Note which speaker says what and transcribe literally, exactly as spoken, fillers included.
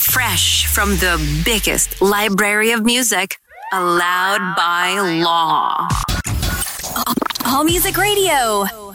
Speaker 1: Fresh from the biggest library of music, allowed by law. All Music Radio.